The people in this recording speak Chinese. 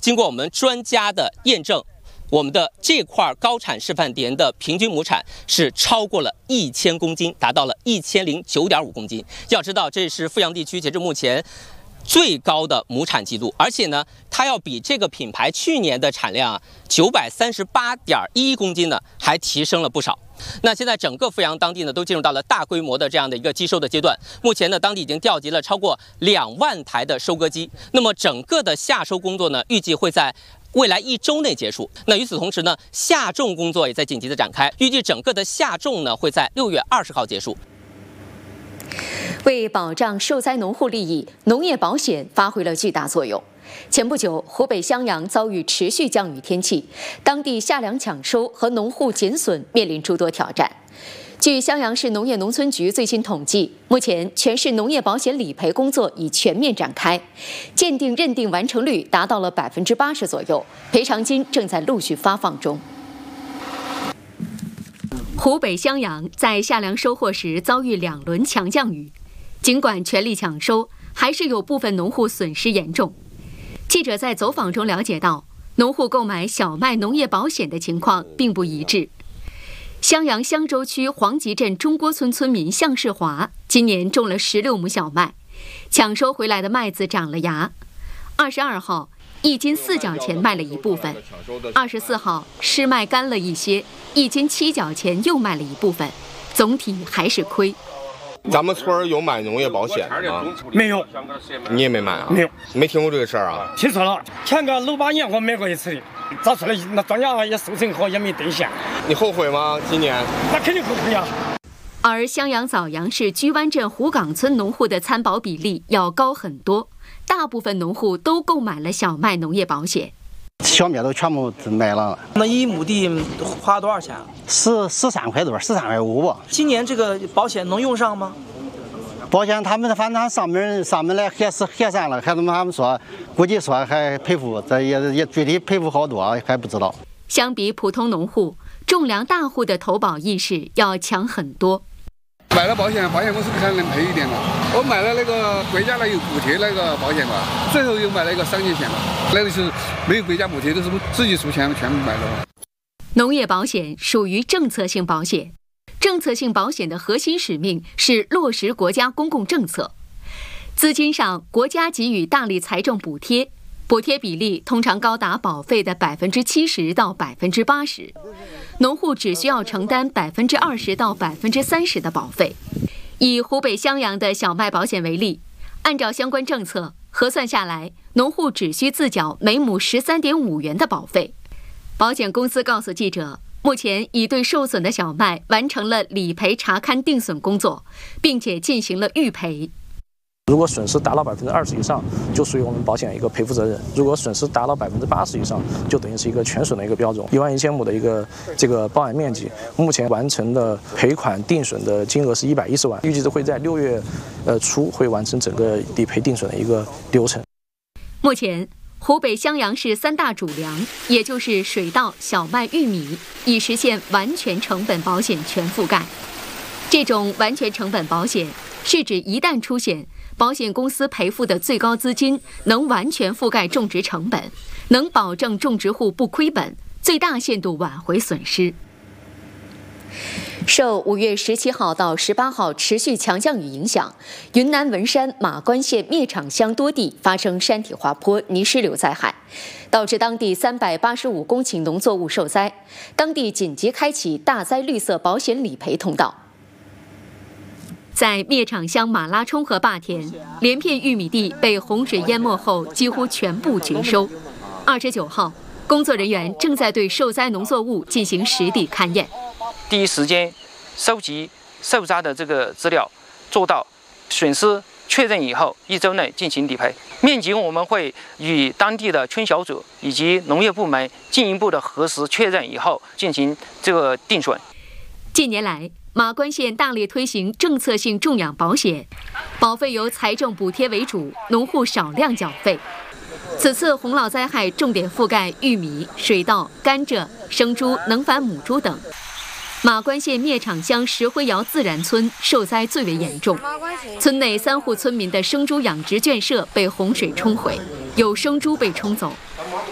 经过我们专家的验证，我们的这块高产示范田的平均亩产是超过了1000公斤，达到了1009.5公斤。要知道，这是阜阳地区截至目前最高的亩产记录，而且呢，它要比这个品牌去年的产量938.11公斤呢，还提升了不少。那现在整个阜阳当地呢，都进入到了大规模的这样的一个机收的阶段。目前呢，当地已经调集了超过2万台的收割机。那么整个的夏收工作呢，预计会在未来1周内结束。那与此同时呢，夏种工作也在紧急的展开，预计整个的夏种呢会在6月20号结束。 为保障受灾农户利益，农业保险发挥了巨大作用。前不久，湖北襄阳遭遇持续降雨天气，当地夏粮抢收和农户减损面临诸多挑战。据襄阳市农业农村局最新统计，目前全市农业保险理赔工作已全面展开，鉴定认定完成率达到了80%左右，赔偿金正在陆续发放中。湖北襄阳在夏粮收获时遭遇2轮强降雨，尽管全力抢收，还是有部分农户损失严重。记者在走访中了解到，农户购买小麦农业保险的情况并不一致。襄阳襄州区黄集镇中郭村村民向世华今年种了16亩小麦，抢收回来的麦子长了芽。22号1斤4角钱卖了一部分，24号湿麦干了一些，1斤7角钱又卖了一部分，总体还是亏。 咱们村有买农业保险的吗？ 没有。 你也没买啊？ 没有， 没听过这个事儿啊？ 听说了，前个6、8年我买过一次，咋说呢？那庄稼也收成好，也没兑现。 你后悔吗？今年？ 那肯定后悔啊。 而襄阳枣阳市居湾镇湖岗村农户的参保比例要高很多，大部分农户都购买了小麦农业保险。 小麦都全部买了。 那1亩地花多少钱 ？13块多，13块5吧。 今年这个保险能用上吗？ 保险他们反正上门来核算了，他们说估计说还赔付，这也具体赔付好多还不知道。 相比普通农户，种粮大户的投保意识要强很多。 买了保险，保险公司不才能赔一点嘛。我买了那个国家的有补贴那个保险嘛，最后又买了一个3年险嘛，那个是没有国家补贴，都是自己出钱全部买的。 农业保险属于政策性保险，政策性保险的核心使命是落实国家公共政策。资金上，国家给予大力财政补贴，补贴比例通常高达保费的70%到80%，农户只需要承担20%到30%的保费。以湖北襄阳的小麦保险为例，按照相关政策核算下来，农户只需自缴每亩13.5元的保费。保险公司告诉记者，目前已对受损的小麦完成了理赔查勘定损工作，并且进行了预赔。 如果损失达到20%以上，就属于我们保险一个赔付责任；如果损失达到80%以上，就等于是一个全损的一个标准。11000亩的一个这个包含面积，目前完成的赔款定损的金额是110万，预计会在6月初会完成整个理赔定损的一个流程。 目前，湖北襄阳市3大主粮，也就是水稻、小麦、玉米，已实现完全成本保险全覆盖。这种完全成本保险是指一旦出险，保险公司赔付的最高资金能完全覆盖种植成本，能保证种植户不亏本，最大限度挽回损失。受5月17号到18号持续强降雨影响，云南文山马关县灭场乡多地发生山体滑坡、泥石流灾害，导致当地385公顷农作物受灾，当地紧急开启大灾绿色保险理赔通道。在灭场乡马拉冲河坝田，连片玉米地被洪水淹没后几乎全部绝收。29号，工作人员正在对受灾农作物进行实地勘验。 第一时间收集受灾的这个资料，做到损失确认以后1周内进行理赔。面积我们会与当地的村小组以及农业部门进一步的核实确认以后进行这个定损。 近年来，马关县大力推行政策性种养保险，保费由财政补贴为主，农户少量缴费。此次洪涝灾害重点覆盖玉米、水稻、甘蔗、生猪、能繁母猪等。马关县灭场乡石灰窑自然村受灾最为严重，村内3户村民的生猪养殖圈舍被洪水冲毁，有生猪被冲走，